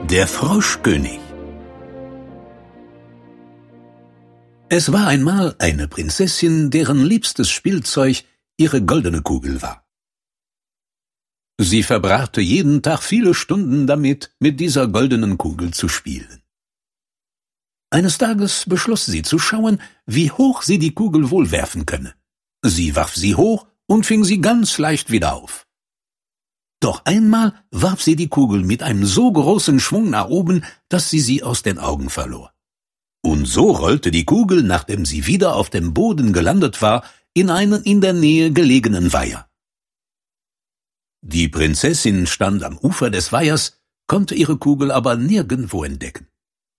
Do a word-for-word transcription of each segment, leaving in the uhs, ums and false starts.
Der Froschkönig. Es war einmal eine Prinzessin, deren liebstes Spielzeug ihre goldene Kugel war. Sie verbrachte jeden Tag viele Stunden damit, mit dieser goldenen Kugel zu spielen. Eines Tages beschloss sie zu schauen, wie hoch sie die Kugel wohl werfen könne. Sie warf sie hoch und fing sie ganz leicht wieder auf. Doch einmal warf sie die Kugel mit einem so großen Schwung nach oben, dass sie sie aus den Augen verlor. Und so rollte die Kugel, nachdem sie wieder auf dem Boden gelandet war, in einen in der Nähe gelegenen Weiher. Die Prinzessin stand am Ufer des Weihers, konnte ihre Kugel aber nirgendwo entdecken.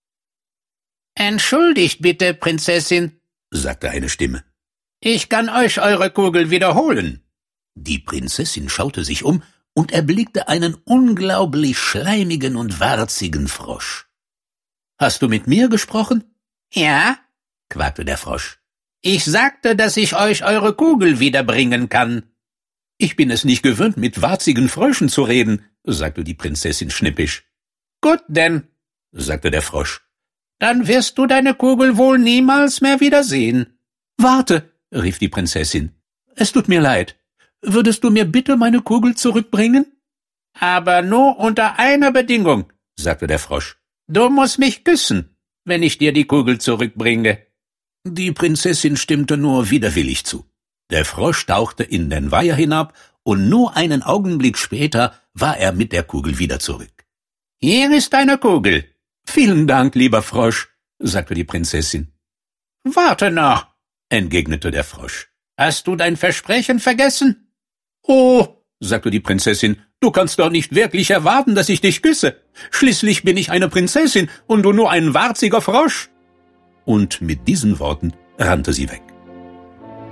»Entschuldigt bitte, Prinzessin«, sagte eine Stimme. »Ich kann euch eure Kugel wiederholen.« Die Prinzessin schaute sich um und erblickte einen unglaublich schleimigen und warzigen Frosch. »Hast du mit mir gesprochen?« »Ja«, quakte der Frosch. »Ich sagte, dass ich euch eure Kugel wiederbringen kann.« »Ich bin es nicht gewöhnt, mit warzigen Fröschen zu reden«, sagte die Prinzessin schnippisch. »Gut denn«, sagte der Frosch. »Dann wirst du deine Kugel wohl niemals mehr wiedersehen.« »Warte«, rief die Prinzessin. »Es tut mir leid. Würdest du mir bitte meine Kugel zurückbringen?« »Aber nur unter einer Bedingung«, sagte der Frosch. »Du musst mich küssen, wenn ich dir die Kugel zurückbringe.« Die Prinzessin stimmte nur widerwillig zu. Der Frosch tauchte in den Weiher hinab, und nur einen Augenblick später war er mit der Kugel wieder zurück. »Hier ist deine Kugel.« »Vielen Dank, lieber Frosch«, sagte die Prinzessin. »Warte noch«, entgegnete der Frosch. »Hast du dein Versprechen vergessen?« »Oh«, sagte die Prinzessin, »du kannst doch nicht wirklich erwarten, dass ich dich küsse. Schließlich bin ich eine Prinzessin und du nur ein warziger Frosch.« Und mit diesen Worten rannte sie weg.